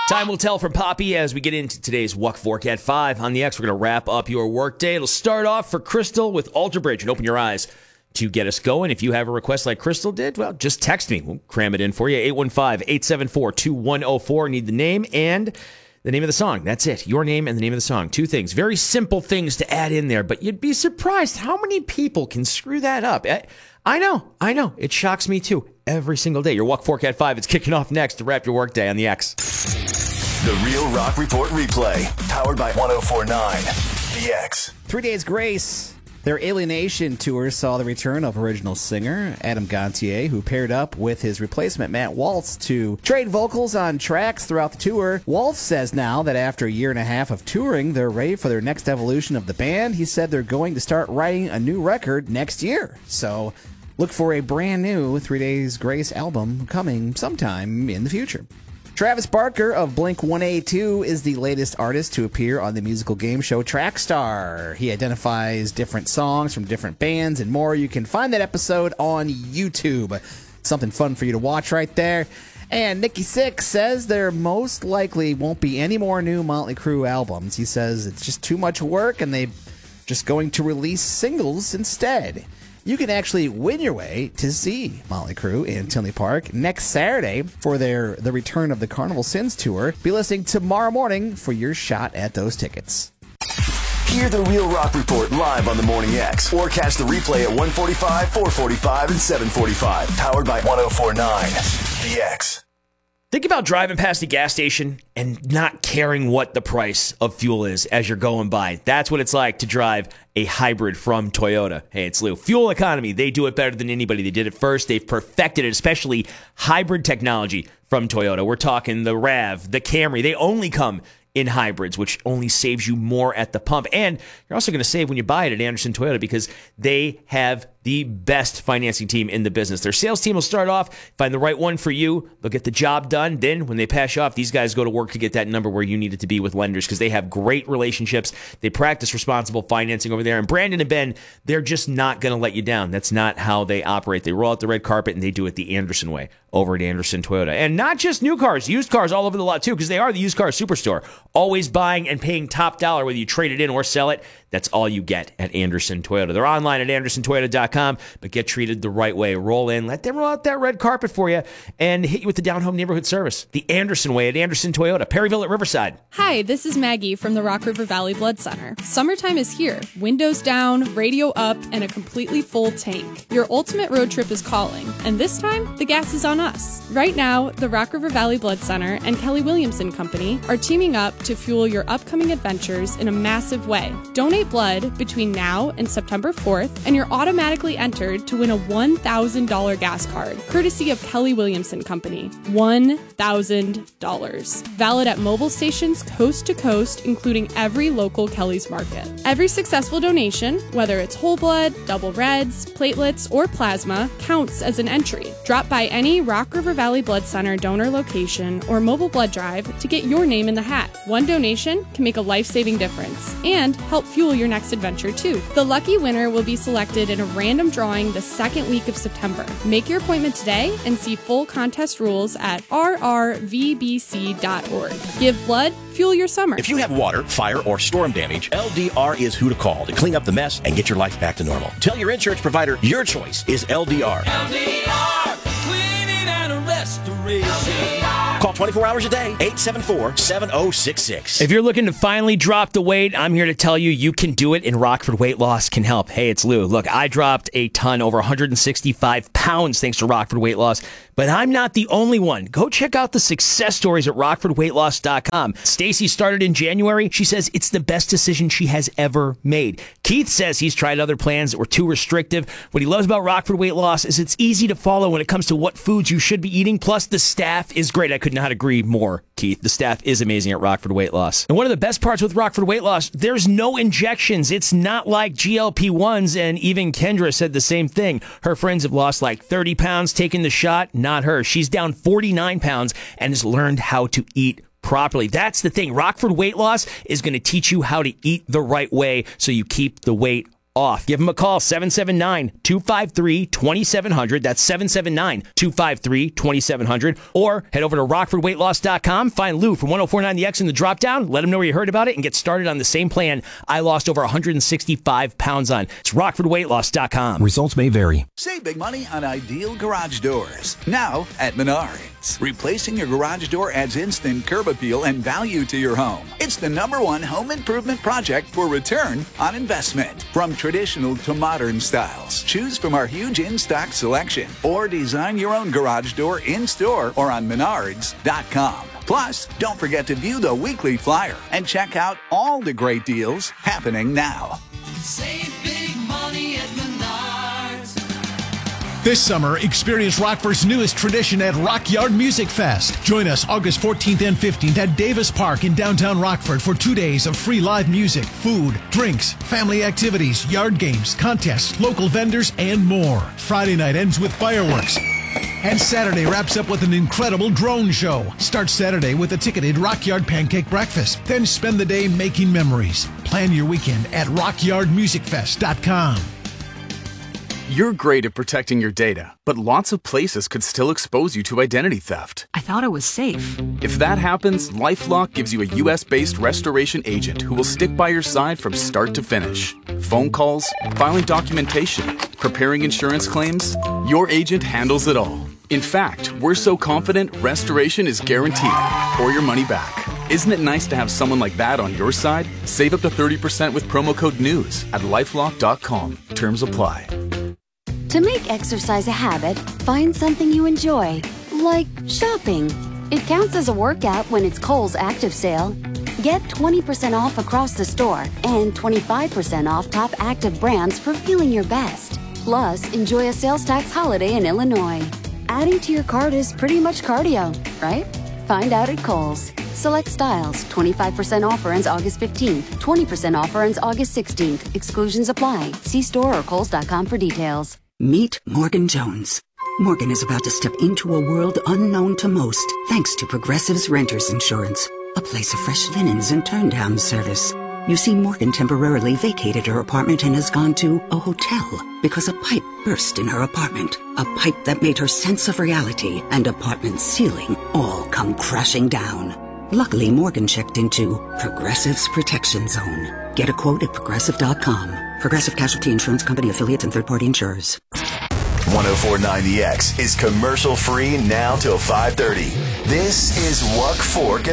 Time will tell from Poppy as we get into today's Wuck Fork at 5. On the X, we're going to wrap up your workday. It'll start off for Crystal with Alter Bridge, and open your eyes to get us going. If you have a request like Crystal did, well, just text me. We'll cram it in for you. 815-874-2104. Need the name and the name of the song. That's it. Your name and the name of the song. Two things. Very simple things to add in there, but you'd be surprised how many people can screw that up. I know. It shocks me too. Every single day. Your Wuck Fork at 5. It's kicking off next to wrap your workday on the X. The Real Rock Report replay, powered by 104.9 The X. 3 Days Grace. Their Alienation tour saw the return of original singer Adam Gontier, who paired up with his replacement Matt Waltz to trade vocals on tracks throughout the tour. Waltz says now that after a year and a half of touring, they're ready for their next evolution of the band. He said they're going to start writing a new record next year. So look for a brand new 3 Days Grace album coming sometime in the future. Travis Barker of Blink-182 is the latest artist to appear on the musical game show Trackstar. He identifies different songs from different bands and more. You can find that episode on YouTube. Something fun for you to watch right there. And Nikki Sixx says there most likely won't be any more new Motley Crue albums. He says it's just too much work and they're just going to release singles instead. You can actually win your way to see Motley Crue in Tinley Park next Saturday for the return of the Carnival Sins tour. Be listening tomorrow morning for your shot at those tickets. Hear the Real Rock Report live on the Morning X, or catch the replay at 1:45, 4:45, and 7:45. Powered by 104.9 The X. Think about driving past a gas station and not caring what the price of fuel is as you're going by. That's what it's like to drive a hybrid from Toyota. Hey, it's Lou. Fuel economy, they do it better than anybody. They did it first. They've perfected it, especially hybrid technology from Toyota. We're talking the RAV, the Camry. They only come in hybrids, which only saves you more at the pump. And you're also going to save when you buy it at Anderson Toyota because they have the best financing team in the business. Their sales team will start off, find the right one for you. They'll get the job done. Then when they pass you off, these guys go to work to get that number where you need it to be with lenders because they have great relationships. They practice responsible financing over there. And Brandon and Ben, they're just not going to let you down. That's not how they operate. They roll out the red carpet and they do it the Anderson way over at Anderson Toyota. And not just new cars, used cars all over the lot too, because they are the used car superstore. Always buying and paying top dollar, whether you trade it in or sell it. That's all you get at Anderson Toyota. They're online at andersontoyota.com, but get treated the right way. Roll in, let them roll out that red carpet for you, and hit you with the down-home neighborhood service. The Anderson way at Anderson Toyota, Perryville at Riverside. Hi, this is Maggie from the Rock River Valley Blood Center. Summertime is here. Windows down, radio up, and a completely full tank. Your ultimate road trip is calling, and this time, the gas is on us. Right now, the Rock River Valley Blood Center and Kelly Williamson Company are teaming up to fuel your upcoming adventures in a massive way. Donate blood between now and September 4th, and you're automatically entered to win a $1,000 gas card, courtesy of Kelly Williamson Company. $1,000. Valid at mobile stations coast to coast, including every local Kelly's Market. Every successful donation, whether it's whole blood, double reds, platelets, or plasma, counts as an entry. Drop by any Rock River Valley Blood Center donor location or mobile blood drive to get your name in the hat. One donation can make a life-saving difference and help fuel your next adventure too. The lucky winner will be selected in a random drawing the second week of September. Make your appointment today and see full contest rules at rrvbc.org. Give blood, fuel your summer. If you have water, fire, or storm damage, LDR is who to call to clean up the mess and get your life back to normal. Tell your insurance provider your choice is LDR. LDR, cleaning and restoration. Call 24 hours a day, 874-7066. If you're looking to finally drop the weight, I'm here to tell you you can do it, and Rockford Weight Loss can help. Hey, it's Lou. Look, I dropped a ton, over 165 pounds, thanks to Rockford Weight Loss, but I'm not the only one. Go check out the success stories at rockfordweightloss.com. Stacy started in January. She says it's the best decision she has ever made. Keith says he's tried other plans that were too restrictive. What he loves about Rockford Weight Loss is it's easy to follow when it comes to what foods you should be eating, plus the staff is great. I could not agree more, Keith. The staff is amazing at Rockford Weight Loss. And one of the best parts with Rockford Weight Loss, there's no injections. It's not like GLP-1s, and even Kendra said the same thing. Her friends have lost like 30 pounds taking the shot. Not her. She's down 49 pounds and has learned how to eat properly. That's the thing. Rockford Weight Loss is going to teach you how to eat the right way so you keep the weight off. Give them a call, 779-253-2700. That's 779-253-2700. Or head over to RockfordWeightLoss.com. Find Lou from 1049 The X in the drop-down. Let him know where you heard about it and get started on the same plan I lost over 165 pounds on. It's RockfordWeightLoss.com. Results may vary. Save big money on ideal garage doors. Now at Menards. Replacing your garage door adds instant curb appeal and value to your home. It's the #1 home improvement project for return on investment. From traditional to modern styles, choose from our huge in-stock selection or design your own garage door in-store or on Menards.com. Plus, don't forget to view the weekly flyer and check out all the great deals happening now. Save big money at Menards. This summer, experience Rockford's newest tradition at Rockyard Music Fest. Join us August 14th and 15th at Davis Park in downtown Rockford for 2 days of free live music, food, drinks, family activities, yard games, contests, local vendors, and more. Friday night ends with fireworks. And Saturday wraps up with an incredible drone show. Start Saturday with a ticketed Rockyard Pancake Breakfast. Then spend the day making memories. Plan your weekend at RockyardMusicFest.com. You're great at protecting your data, but lots of places could still expose you to identity theft. I thought it was safe. If that happens, LifeLock gives you a US-based restoration agent who will stick by your side from start to finish. Phone calls, filing documentation, preparing insurance claims, your agent handles it all. In fact, we're so confident restoration is guaranteed or your money back. Isn't it nice to have someone like that on your side? Save up to 30% with promo code NEWS at LifeLock.com. Terms apply. To make exercise a habit, find something you enjoy, like shopping. It counts as a workout when it's Kohl's Active Sale. Get 20% off across the store and 25% off top active brands for feeling your best. Plus, enjoy a sales tax holiday in Illinois. Adding to your cart is pretty much cardio, right? Find out at Kohl's. Select styles. 25% offer ends August 15th. 20% offer ends August 16th. Exclusions apply. See store or Kohls.com for details. Meet Morgan Jones. Morgan is about to step into a world unknown to most, thanks to Progressive's Renters Insurance, a place of fresh linens and turn-down service. You see, Morgan temporarily vacated her apartment and has gone to a hotel because a pipe burst in her apartment. A pipe that made her sense of reality and apartment ceiling all come crashing down. Luckily, Morgan checked into Progressive's Protection Zone. Get a quote at Progressive.com. Progressive Casualty Insurance Company, affiliates, and third-party insurers. 1049 The X is commercial free now till 5:30. This is Wuck, Fork, and